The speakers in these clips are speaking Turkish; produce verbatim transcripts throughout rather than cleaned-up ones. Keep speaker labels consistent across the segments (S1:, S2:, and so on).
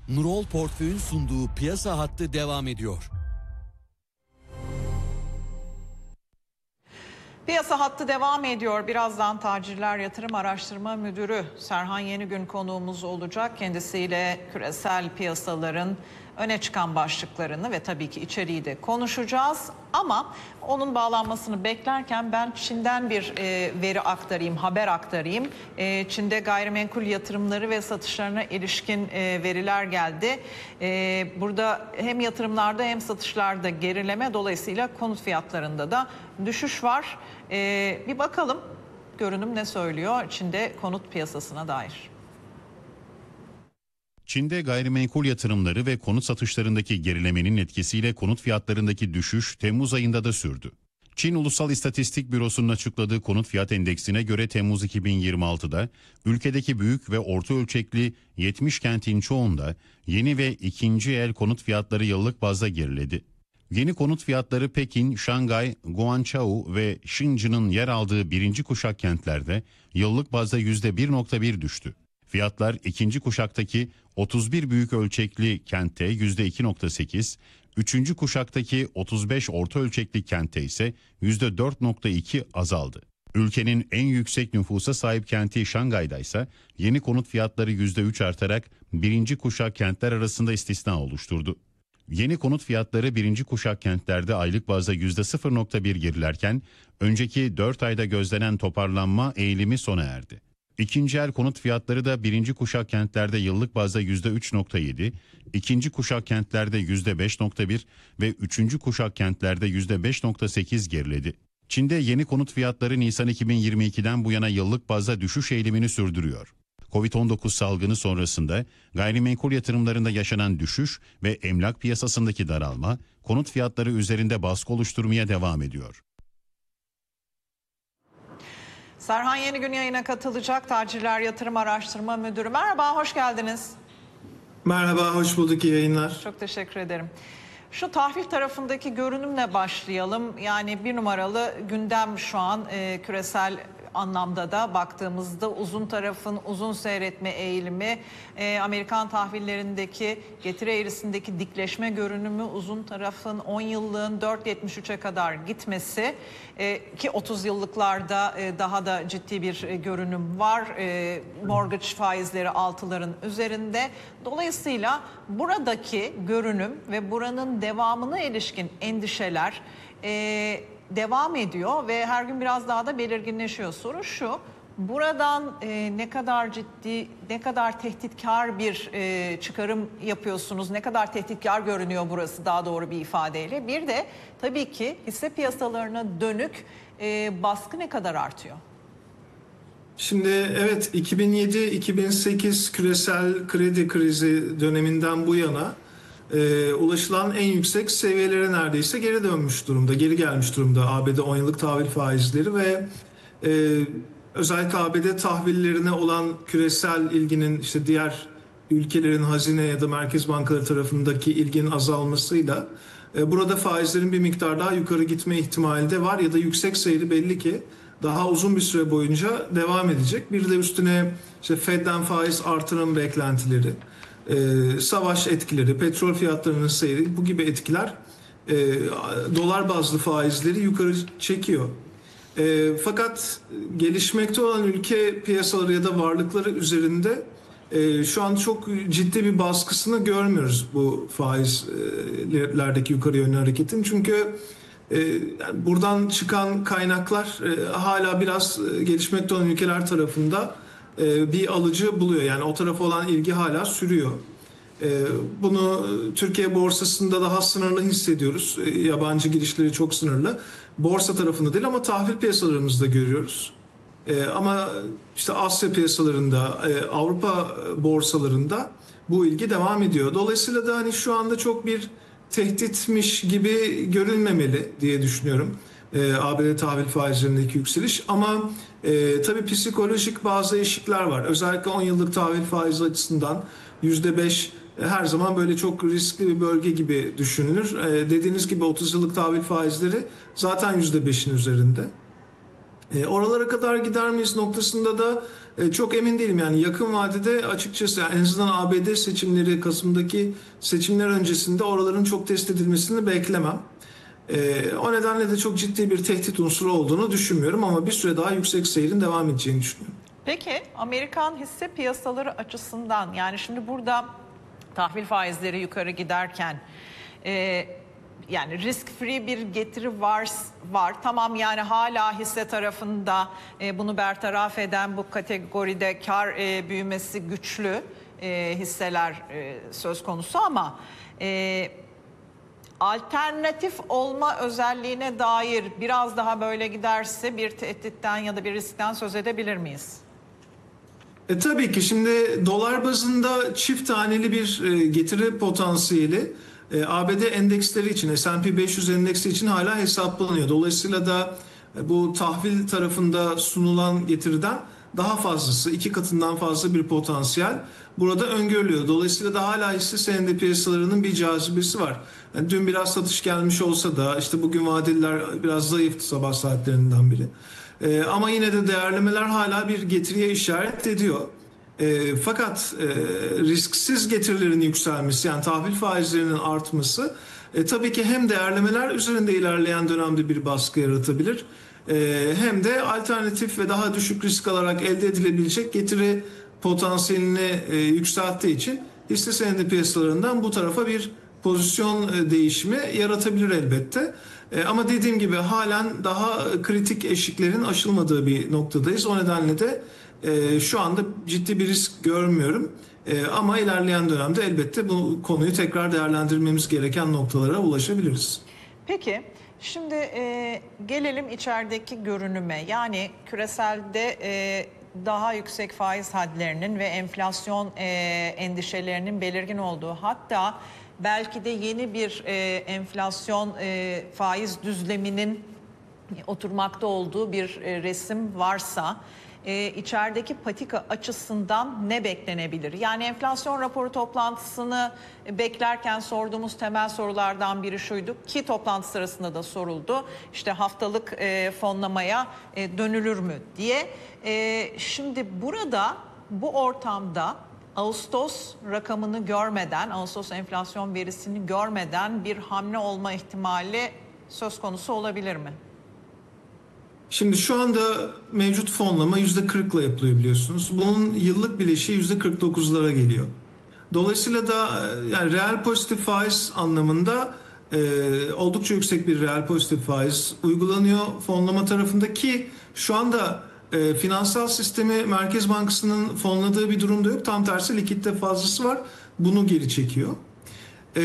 S1: Nurol Portföy'ün sunduğu piyasa hattı devam ediyor.
S2: Piyasa hattı devam ediyor. Birazdan Tacirler Yatırım Araştırma Müdürü Serhan Yenigün konuğumuz olacak. Kendisiyle küresel piyasaların öne çıkan başlıklarını ve tabii ki içeriği de konuşacağız. Ama onun bağlanmasını beklerken ben Çin'den bir e, veri aktarayım, haber aktarayım. E, Çin'de gayrimenkul yatırımları ve satışlarına ilişkin e, veriler geldi. E, burada hem yatırımlarda hem satışlarda gerileme, dolayısıyla konut fiyatlarında da düşüş var. E, bir bakalım görünüm ne söylüyor Çin'de konut piyasasına dair.
S3: Çin'de gayrimenkul yatırımları ve konut satışlarındaki gerilemenin etkisiyle konut fiyatlarındaki düşüş Temmuz ayında da sürdü. Çin Ulusal İstatistik Bürosu'nun açıkladığı konut fiyat endeksine göre Temmuz iki bin yirmi altıda ülkedeki büyük ve orta ölçekli yetmiş kentin çoğunda yeni ve ikinci el konut fiyatları yıllık bazda geriledi. Yeni konut fiyatları Pekin, Şangay, Guangzhou ve Shenzhen'in yer aldığı birinci kuşak kentlerde yıllık bazda yüzde bir virgül bir düştü. Fiyatlar ikinci kuşaktaki otuz bir büyük ölçekli kentte yüzde iki virgül sekiz, üçüncü kuşaktaki otuz beş orta ölçekli kentte ise yüzde dört virgül iki azaldı. Ülkenin en yüksek nüfusa sahip kenti Şangay'da ise yeni konut fiyatları yüzde üç artarak birinci kuşak kentler arasında istisna oluşturdu. Yeni konut fiyatları birinci kuşak kentlerde aylık bazda yüzde sıfır virgül bir gerilerken önceki dört ayda gözlenen toparlanma eğilimi sona erdi. İkinci el konut fiyatları da birinci kuşak kentlerde yıllık bazda yüzde üç virgül yedi, ikinci kuşak kentlerde yüzde beş virgül bir ve üçüncü kuşak kentlerde yüzde beş virgül sekiz geriledi. Çin'de yeni konut fiyatları Nisan iki bin yirmi ikiden bu yana yıllık bazda düşüş eğilimini sürdürüyor. kovid on dokuz salgını sonrasında gayrimenkul yatırımlarında yaşanan düşüş ve emlak piyasasındaki daralma konut fiyatları üzerinde baskı oluşturmaya devam ediyor.
S2: Serhan Yenigün yayına katılacak, Tacirler Yatırım Araştırma Müdürü. Merhaba, hoş geldiniz.
S4: Merhaba, hoş bulduk, iyi yayınlar.
S2: Çok teşekkür ederim. Şu tahvil tarafındaki görünümle başlayalım. Yani bir numaralı gündem şu an e, küresel anlamda da baktığımızda uzun tarafın uzun seyretme eğilimi, e, Amerikan tahvillerindeki getiri eğrisindeki dikleşme görünümü, uzun tarafın on yıllığın dört virgül yetmiş üçe kadar gitmesi e, ki otuz yıllıklarda e, daha da ciddi bir e, görünüm var. E, mortgage faizleri altıların üzerinde. Dolayısıyla buradaki görünüm ve buranın devamına ilişkin endişeler e, devam ediyor ve her gün biraz daha da belirginleşiyor. Soru şu, buradan e, ne kadar ciddi, ne kadar tehditkar bir e, çıkarım yapıyorsunuz, ne kadar tehditkar görünüyor burası daha doğru bir ifadeyle. Bir de tabii ki hisse piyasalarına dönük e, baskı ne kadar artıyor?
S4: Şimdi evet, iki bin yedi iki bin sekiz küresel kredi krizi döneminden bu yana e, ulaşılan en yüksek seviyelere neredeyse geri dönmüş durumda, geri gelmiş durumda A B D on yıllık tahvil faizleri ve e, özellikle A B D tahvillerine olan küresel ilginin işte diğer ülkelerin hazine ya da merkez bankaları tarafındaki ilginin azalmasıyla e, burada faizlerin bir miktar daha yukarı gitme ihtimali de var ya da yüksek seyri belli ki daha uzun bir süre boyunca devam edecek. Bir de üstüne işte Fed'den faiz artırım beklentileri, e, savaş etkileri, petrol fiyatlarının seyri, bu gibi etkiler e, dolar bazlı faizleri yukarı çekiyor. E, fakat gelişmekte olan ülke piyasaları ya da varlıkları üzerinde e, şu an çok ciddi bir baskısını görmüyoruz bu faizlerdeki yukarı yönlü hareketin. Çünkü e, yani buradan çıkan kaynaklar e, hala biraz e, gelişmekte olan ülkeler tarafında e, bir alıcı buluyor. Yani o tarafa olan ilgi hala sürüyor. E, bunu Türkiye borsasında daha sınırlı hissediyoruz. E, yabancı girişleri çok sınırlı. Borsa tarafında değil ama tahvil piyasalarımızda görüyoruz. Ee, ama işte Asya piyasalarında, e, Avrupa borsalarında bu ilgi devam ediyor. Dolayısıyla da hani şu anda çok bir tehditmiş gibi görülmemeli diye düşünüyorum. E, A B D tahvil faizlerindeki yükseliş. Ama e, tabii psikolojik bazı eşikler var. Özellikle on yıllık tahvil faizi açısından yüzde beş her zaman böyle çok riskli bir bölge gibi düşünülür. E, dediğiniz gibi otuz yıllık tahvil faizleri zaten yüzde beşin üzerinde. E, oralara kadar gider miyiz noktasında da e, çok emin değilim. Yani yakın vadede açıkçası yani en azından A B D seçimleri, Kasım'daki seçimler öncesinde oraların çok test edilmesini beklemem. E, o nedenle de çok ciddi bir tehdit unsuru olduğunu düşünmüyorum ama bir süre daha yüksek seyrin devam edeceğini düşünüyorum.
S2: Peki Amerikan hisse piyasaları açısından, yani şimdi burada tahvil faizleri yukarı giderken e, yani risk free bir getiri var var. Tamam, yani hala hisse tarafında e, bunu bertaraf eden bu kategoride kar e, büyümesi güçlü e, hisseler e, söz konusu ama e, alternatif olma özelliğine dair biraz daha böyle giderse bir tehditten ya da bir riskten söz edebilir miyiz?
S4: E, tabii ki şimdi dolar bazında çift taneli bir e, getiri potansiyeli e, A B D endeksleri için, S and P beş yüz endeksi için hala hesaplanıyor. Dolayısıyla da e, bu tahvil tarafında sunulan getiriden daha fazlası, iki katından fazla bir potansiyel burada öngörülüyor. Dolayısıyla da hala hisse senedi piyasalarının bir cazibesi var. Yani dün biraz satış gelmiş olsa da işte bugün vadeliler biraz zayıftı sabah saatlerinden biri. Ee, ama yine de değerlemeler hala bir getiriye işaret ediyor. Ee, fakat e, risksiz getirilerin yükselmesi, yani tahvil faizlerinin artması e, tabii ki hem değerlemeler üzerinde ilerleyen dönemde bir baskı yaratabilir, e, hem de alternatif ve daha düşük risk alarak elde edilebilecek getiri potansiyelini e, yükselttiği için hisse senedi piyasalarından bu tarafa bir pozisyon e, değişimi yaratabilir elbette. E, ama dediğim gibi halen daha kritik eşiklerin aşılmadığı bir noktadayız. O nedenle de e, şu anda ciddi bir risk görmüyorum. E, ama ilerleyen dönemde elbette bu konuyu tekrar değerlendirmemiz gereken noktalara ulaşabiliriz.
S2: Peki şimdi e, gelelim içerideki görünüme. Yani küreselde e, daha yüksek faiz hadlerinin ve enflasyon e, endişelerinin belirgin olduğu, hatta belki de yeni bir e, enflasyon e, faiz düzleminin oturmakta olduğu bir e, resim varsa e, içerideki patika açısından ne beklenebilir? Yani enflasyon raporu toplantısını beklerken sorduğumuz temel sorulardan biri şuydu ki toplantı sırasında da soruldu. İşte haftalık e, fonlamaya e, dönülür mü diye. E, şimdi burada bu ortamda Ağustos rakamını görmeden, Ağustos enflasyon verisini görmeden bir hamle olma ihtimali söz konusu olabilir mi?
S4: Şimdi şu anda mevcut fonlama yüzde kırkla yapılıyor biliyorsunuz. Bunun yıllık bileşiği yüzde kırk dokuzlara geliyor. Dolayısıyla da yani reel pozitif faiz anlamında e, oldukça yüksek bir reel pozitif faiz uygulanıyor fonlama tarafında ki şu anda e, finansal sistemi Merkez Bankası'nın fonladığı bir durumda yok. Tam tersi likitte fazlası var. Bunu geri çekiyor. Ee,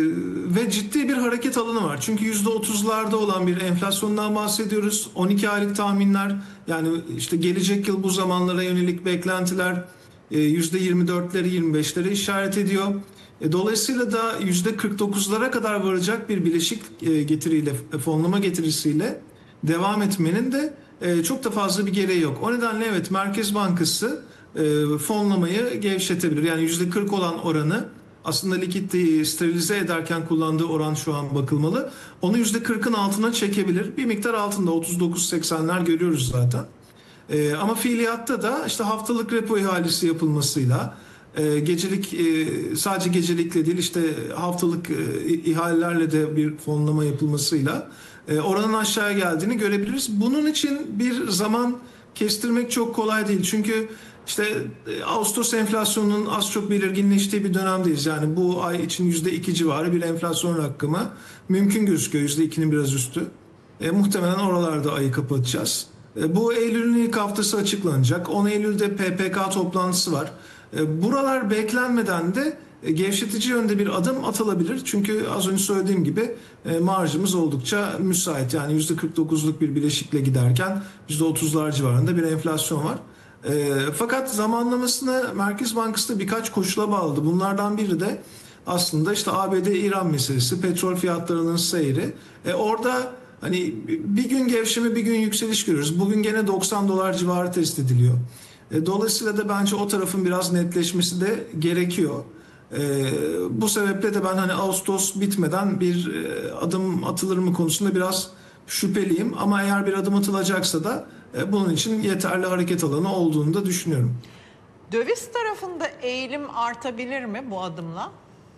S4: ve ciddi bir hareket alanı var. Çünkü yüzde otuzlarda olan bir enflasyondan bahsediyoruz. on iki aylık tahminler, yani işte gelecek yıl bu zamanlara yönelik beklentiler e, yüzde yirmi dörtleri yirmi beşleri işaret ediyor. E, dolayısıyla da yüzde kırk dokuzlara kadar varacak bir bileşik e, getiriyle, fonlama getirisiyle devam etmenin de e, çok da fazla bir gereği yok. O nedenle evet, Merkez Bankası e, fonlamayı gevşetebilir. Yani yüzde kırk olan oranı, aslında likiditeyi sterilize ederken kullandığı oran şu an bakılmalı, onu yüzde kırkın altına çekebilir. Bir miktar altında otuz dokuz seksenler görüyoruz zaten. Ee, ama fiiliyatta da işte haftalık repo ihalesi yapılmasıyla, e, gecelik e, sadece gecelikle değil, işte haftalık e, ihalelerle de bir fonlama yapılmasıyla e, oranın aşağıya geldiğini görebiliriz. Bunun için bir zaman kestirmek çok kolay değil. Çünkü İşte Ağustos enflasyonunun az çok belirginleştiği bir dönemdeyiz. Yani bu ay için yüzde iki civarı bir enflasyon rakamı mümkün gözüküyor. yüzde ikinin biraz üstü. E, muhtemelen oralarda ayı kapatacağız. E, bu Eylül'ün ilk haftası açıklanacak. on Eylül'de P P K toplantısı var. E, buralar beklenmeden de e, gevşetici yönde bir adım atılabilir. Çünkü az önce söylediğim gibi e, marjımız oldukça müsait. Yani yüzde kırk dokuzluk bir bileşikle giderken yüzde otuzlar civarında bir enflasyon var. E, fakat zamanlamasını Merkez Bankası da birkaç koşula bağladı. Bunlardan biri de aslında işte A B D-İran meselesi, petrol fiyatlarının seyri. E, orada hani bir gün gevşeme, bir gün yükseliş görüyoruz. Bugün gene doksan dolar civarı test ediliyor. E, dolayısıyla da bence o tarafın biraz netleşmesi de gerekiyor. E, bu sebeple de ben hani Ağustos bitmeden bir e, adım atılır mı konusunda biraz şüpheliyim. Ama eğer bir adım atılacaksa da E, bunun için yeterli hareket alanı olduğunu da düşünüyorum.
S2: Döviz tarafında eğilim artabilir mi bu adımla?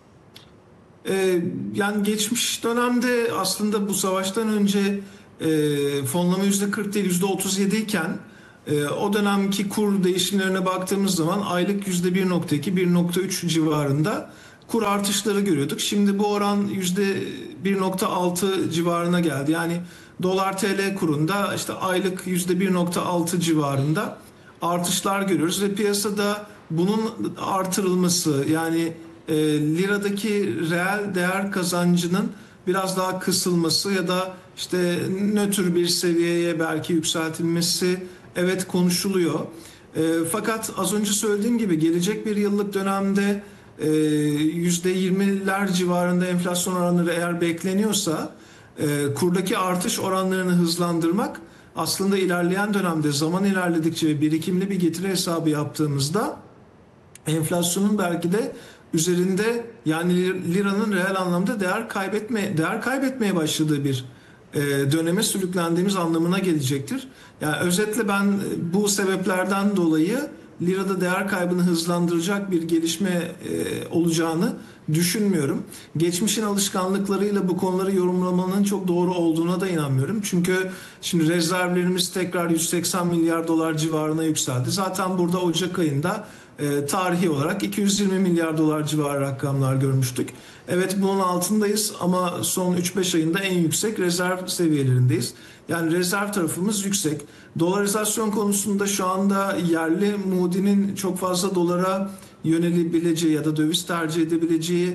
S4: Ee, yani geçmiş dönemde aslında bu savaştan önce e, fonlama yüzde kırk değil yüzde otuz yedi iken e, o dönemki kur değişimlerine baktığımız zaman aylık yüzde bir nokta iki bir nokta üç civarında kur artışları görüyorduk. Şimdi bu oran yüzde bir nokta altı civarına geldi. Yani dolar T L kurunda işte aylık yüzde bir nokta altı civarında artışlar görüyoruz ve piyasada bunun artırılması, yani e, liradaki reel değer kazancının biraz daha kısılması ya da işte nötr bir seviyeye belki yükseltilmesi evet konuşuluyor. E, fakat az önce söylediğim gibi gelecek bir yıllık dönemde e, yüzde yirmiler civarında enflasyon oranları eğer bekleniyorsa e, kurdaki artış oranlarını hızlandırmak aslında ilerleyen dönemde zaman ilerledikçe ve birikimli bir getiri hesabı yaptığımızda enflasyonun belki de üzerinde, yani liranın reel anlamda değer kaybetme değer kaybetmeye başladığı bir e, döneme sürüklendiğimiz anlamına gelecektir. Yani özetle ben bu sebeplerden dolayı lirada değer kaybını hızlandıracak bir gelişme e, olacağını düşünmüyorum. Geçmişin alışkanlıklarıyla bu konuları yorumlamanın çok doğru olduğuna da inanmıyorum. Çünkü şimdi rezervlerimiz tekrar yüz seksen milyar dolar civarına yükseldi. Zaten burada Ocak ayında e, tarihi olarak iki yüz yirmi milyar dolar civarı rakamlar görmüştük. Evet, bunun altındayız ama son üç beş ayında en yüksek rezerv seviyelerindeyiz. Yani rezerv tarafımız yüksek. Dolarizasyon konusunda şu anda yerli Moody'nin çok fazla dolara yönelebileceği ya da döviz tercih edebileceği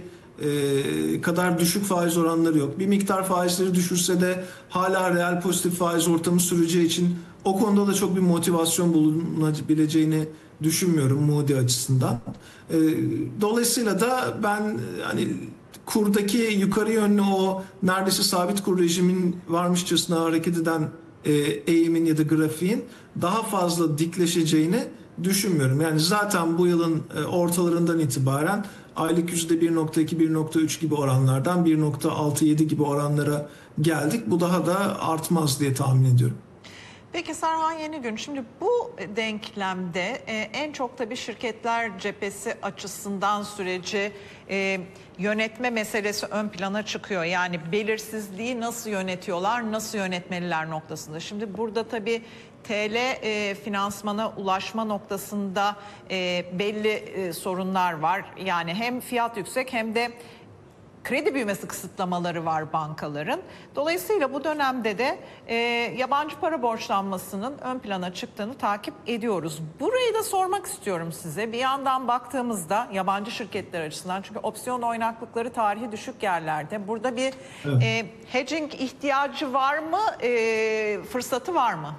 S4: e, kadar düşük faiz oranları yok. Bir miktar faizleri düşürse de hala reel pozitif faiz ortamı süreceği için o konuda da çok bir motivasyon bulunabileceğini düşünmüyorum Moody açısından. E, dolayısıyla da ben hani kurdaki yukarı yönlü o neredeyse sabit kur rejimin varmışçasına hareket eden e, eğimin ya da grafiğin daha fazla dikleşeceğini düşünmüyorum. Yani zaten bu yılın e, ortalarından itibaren aylık yüzde bir nokta iki bir nokta üç gibi oranlardan bir nokta altı yedi gibi oranlara geldik. Bu daha da artmaz diye tahmin ediyorum.
S2: Peki Serhan Yenigün, şimdi bu denklemde e, en çok tabii şirketler cephesi açısından süreci e, yönetme meselesi ön plana çıkıyor. Yani belirsizliği nasıl yönetiyorlar, nasıl yönetmeliler noktasında. Şimdi burada tabii T L e, finansmana ulaşma noktasında e, belli e, sorunlar var. Yani hem fiyat yüksek hem de kredi büyümesi kısıtlamaları var bankaların. Dolayısıyla bu dönemde de e, yabancı para borçlanmasının ön plana çıktığını takip ediyoruz. Burayı da sormak istiyorum size. Bir yandan baktığımızda yabancı şirketler açısından, çünkü opsiyon oynaklıkları tarihi düşük yerlerde. Burada bir evet. e, hedging ihtiyacı var mı, e, fırsatı var mı?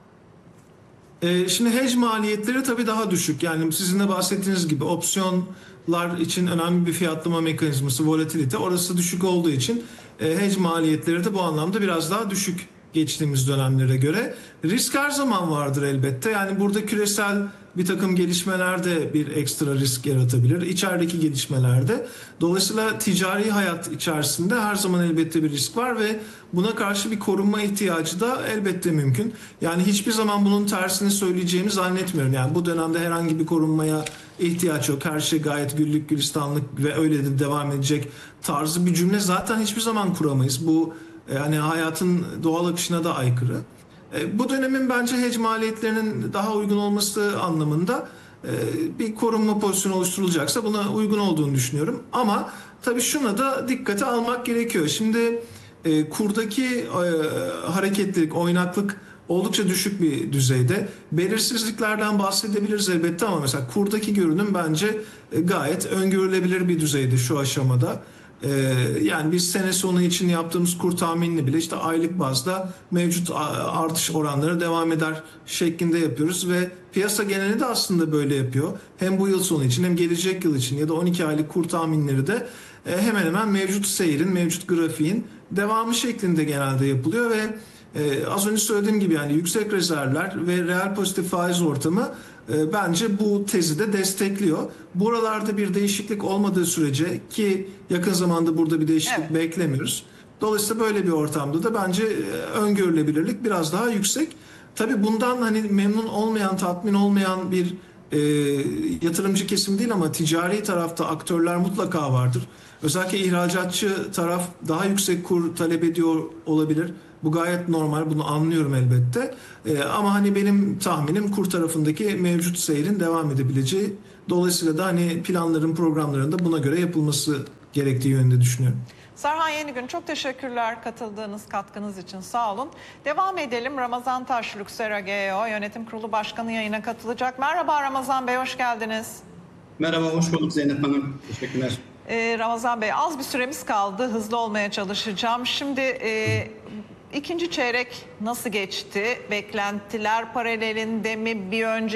S4: E, şimdi hedge maliyetleri tabii daha düşük. Yani sizin de bahsettiğiniz gibi opsiyon için önemli bir fiyatlama mekanizması volatilite. Orası düşük olduğu için e, hedge maliyetleri de bu anlamda biraz daha düşük geçtiğimiz dönemlere göre. Risk her zaman vardır elbette. Yani burada küresel bir takım gelişmelerde bir ekstra risk yaratabilir. İçerideki gelişmelerde. Dolayısıyla ticari hayat içerisinde her zaman elbette bir risk var ve buna karşı bir korunma ihtiyacı da elbette mümkün. Yani hiçbir zaman bunun tersini söyleyeceğimi zannetmiyorum. Yani bu dönemde herhangi bir korunmaya ihtiyaç yok. Her şey gayet güllük gülistanlık ve öyle de devam edecek tarzı bir cümle zaten hiçbir zaman kuramayız. Bu yani hayatın doğal akışına da aykırı. Bu dönemin bence hedge maliyetlerinin daha uygun olması anlamında bir korunma pozisyonu oluşturulacaksa buna uygun olduğunu düşünüyorum. Ama tabii şuna da dikkate almak gerekiyor. Şimdi kurdaki hareketlilik, oynaklık oldukça düşük bir düzeyde. Belirsizliklerden bahsedebiliriz elbette ama mesela kurdaki görünüm bence gayet öngörülebilir bir düzeyde şu aşamada. Yani biz sene sonu için yaptığımız kur tahminini bile işte aylık bazda mevcut artış oranları devam eder şeklinde yapıyoruz ve piyasa geneli de aslında böyle yapıyor. Hem bu yıl sonu için hem gelecek yıl için ya da on iki aylık kur tahminleri de hemen hemen mevcut seyrin, mevcut grafiğin devamı şeklinde genelde yapılıyor ve Ee, az önce söylediğim gibi yani yüksek rezervler ve reel pozitif faiz ortamı e, bence bu tezi de destekliyor. Buralarda bir değişiklik olmadığı sürece, ki yakın zamanda burada bir değişiklik evet. beklemiyoruz. Dolayısıyla böyle bir ortamda da bence e, öngörülebilirlik biraz daha yüksek. Tabii bundan hani memnun olmayan, tatmin olmayan bir e, yatırımcı kesim değil ama ticari tarafta aktörler mutlaka vardır. Özellikle ihracatçı taraf daha yüksek kur talep ediyor olabilir. Bu gayet normal, bunu anlıyorum elbette. E, ama hani benim tahminim kur tarafındaki mevcut seyrin devam edebileceği. Dolayısıyla da hani planların, programların da buna göre yapılması gerektiği yönünde düşünüyorum.
S2: Serhan Yenigün, çok teşekkürler katıldığınız, katkınız için, sağ olun. Devam edelim. Ramazan Taş, Luxera G E O Yönetim Kurulu Başkanı yayına katılacak. Merhaba Ramazan Bey, hoş geldiniz.
S5: Merhaba, hoş bulduk Zeynep Hanım. Teşekkürler.
S2: Ee, Ramazan Bey, az bir süremiz kaldı. Hızlı olmaya çalışacağım. Şimdi e, ikinci çeyrek nasıl geçti? Beklentiler paralelinde mi? Bir önce